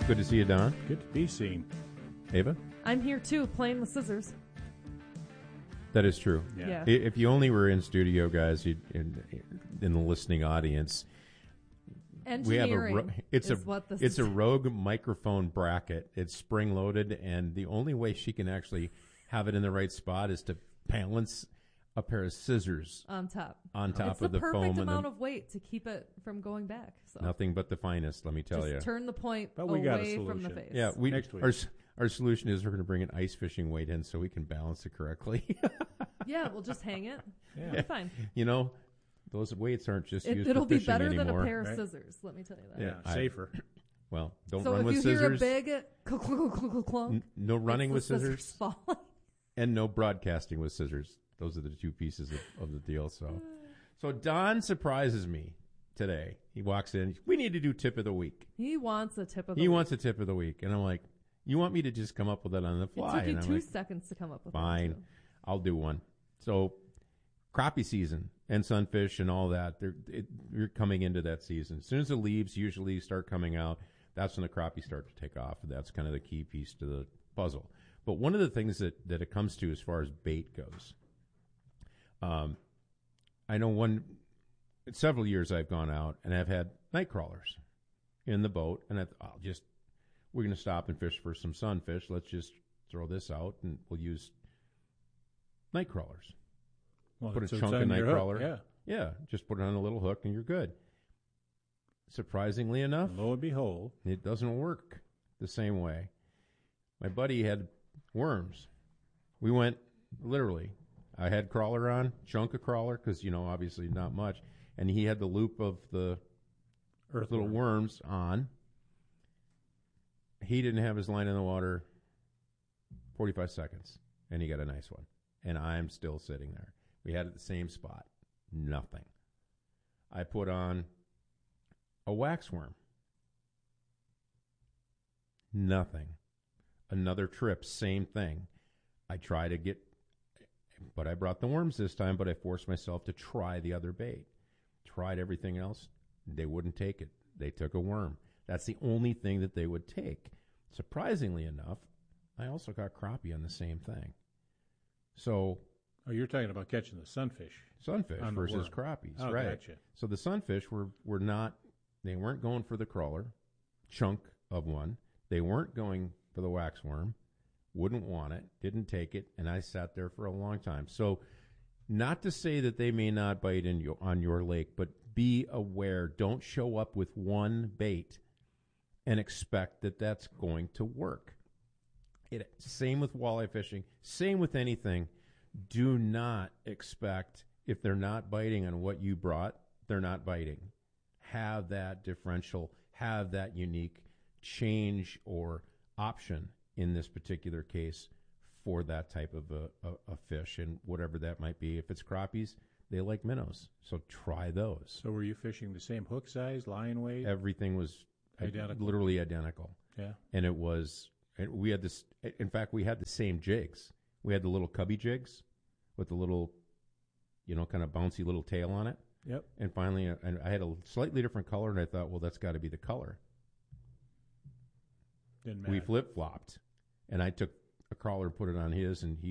Good to see you, Don. Good to be seen. Ava? I'm here too, playing with scissors. That is true. Yeah. If you only were in studio, guys, in the listening audience, we have it's a Rogue microphone bracket. It's spring loaded, and the only way she can actually have it in the right spot is to balance a pair of scissors on top of the foam. It's the perfect amount of weight to keep it from going back. So. Nothing but the finest, let me tell you. Just turn the point away from the face. Yeah, next week. Our solution is we're going to bring an ice fishing weight in so we can balance it correctly. Yeah, we'll just hang it. Yeah. It'll be fine. You know, those weights aren't just used it'll for be fishing better anymore. than a pair of scissors, let me tell you that. Yeah, safer. Well, don't so run with if you scissors. hear a big clunk, no running with scissors. Falling. And no broadcasting with scissors. Those are the two pieces of the deal. So Don surprises me today. He walks in. We need to do tip of the week. He wants a tip of the week. He wants a tip of the week. And I'm like, you want me to just come up with it on the fly? It took you 2 seconds to come up with fine, one. I'll do one. So crappie season and sunfish and all that, you're coming into that season. As soon as the leaves usually start coming out, that's when the crappie start to take off. That's kind of the key piece to the puzzle. But one of the things that it comes to as far as bait goes, I know several years I've gone out and I've had night crawlers in the boat, and we're going to stop and fish for some sunfish. Let's just throw this out and we'll use night crawlers. Well, put a chunk of night crawler. Yeah, just put it on a little hook and you're good. Surprisingly enough, lo and behold, it doesn't work the same way. My buddy had worms. We went literally. I had crawler on, chunk of crawler, because, obviously not much. And he had the loop of the little worms on. He didn't have his line in the water 45 seconds, and he got a nice one. And I'm still sitting there. We had it at the same spot. Nothing. I put on a waxworm. Nothing. Another trip, same thing. I try to but I brought the worms this time, but I forced myself to try the other bait. Tried everything else. They wouldn't take it. They took a worm. That's the only thing that they would take. Surprisingly enough, I also got crappie on the same thing. So... Oh, you're talking about catching the sunfish. Sunfish versus crappies, oh, right. Gotcha. So the sunfish they weren't going for the crawler, chunk of one. They weren't going for the waxworm. Wouldn't want it, didn't take it, and I sat there for a long time. So not to say that they may not bite on your lake, but be aware. Don't show up with one bait and expect that that's going to work. Same with walleye fishing, same with anything. Do not expect, if they're not biting on what you brought, they're not biting. Have that differential, have that unique change or option in this particular case for that type of a fish, and whatever that might be. If it's crappies, they like minnows, so try those. So were you fishing the same hook size, line weight? Everything was identical, literally identical. Yeah, and we had this. In fact, we had the same jigs. We had the little cubby jigs with the little, kind of bouncy little tail on it. Yep. And finally, I had a slightly different color, and I thought, well, that's got to be the color. Didn't matter. We flip-flopped, and I took a crawler and put it on his, and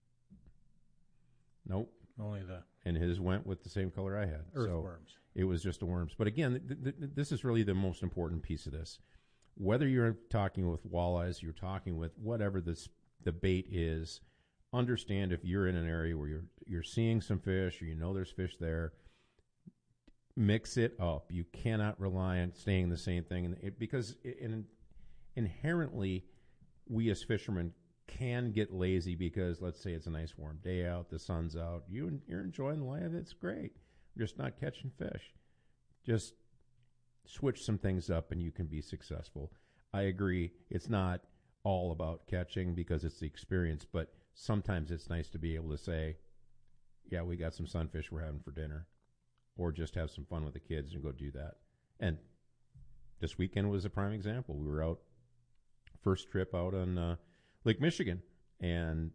nope. And his went with the same color I had. Earthworms. So it was just a worms. But again, this is really the most important piece of this. Whether you're talking with walleyes, you're talking with whatever the bait is, understand if you're in an area where you're seeing some fish or there's fish there, mix it up. You cannot rely on staying the same thing, because inherently we as fishermen can get lazy, because let's say it's a nice warm day out, the sun's out, you're enjoying life, it's great. You're just not catching fish. Just switch some things up and you can be successful. I agree, it's not all about catching because it's the experience, but sometimes it's nice to be able to say, yeah, we got some sunfish we're having for dinner, or just have some fun with the kids and go do that. And this weekend was a prime example. We were out, first trip out on Lake Michigan, and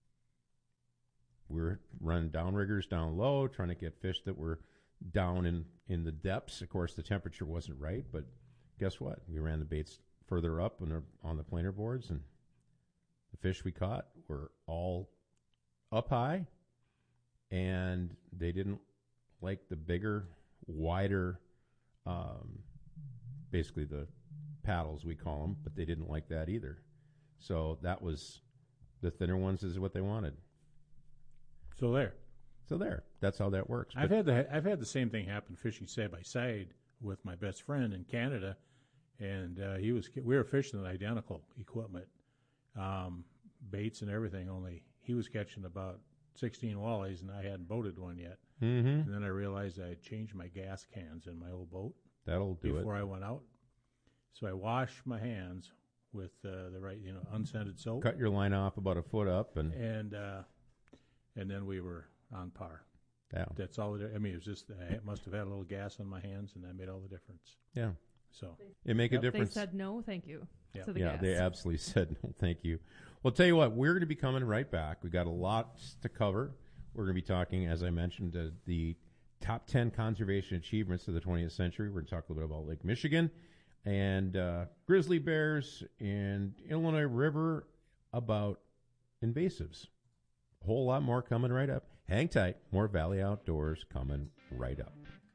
we were running downriggers down low, trying to get fish that were down in the depths. Of course, the temperature wasn't right, but guess what? We ran the baits further up on the planer boards, and the fish we caught were all up high, and they didn't like the bigger, wider, basically the paddles we call them, but they didn't like that either. So that was the thinner ones is what they wanted. So there. That's how that works. I've had the same thing happen fishing side by side with my best friend in Canada, and we were fishing with identical equipment, baits and everything. Only he was catching about 16 walleyes, and I hadn't boated one yet. Mm-hmm. And then I realized I had changed my gas cans in my old boat. That'll do before I went out. So I washed my hands with the right, unscented soap. Cut your line off about a foot up, and then we were on par. Yeah. That's all. It was just I must have had a little gas on my hands, and that made all the difference. Yeah. So it make a They difference. said no, thank you. Yeah. To the Yeah, gas. they absolutely said no, thank you. Well, tell you what, we're going to be coming right back. We got a lot to cover. We're going to be talking, as I mentioned, the top 10 conservation achievements of the 20th century. We're going to talk a little bit about Lake Michigan and grizzly bears and Illinois River, about invasives. A whole lot more coming right up. Hang tight. More Valley Outdoors coming right up.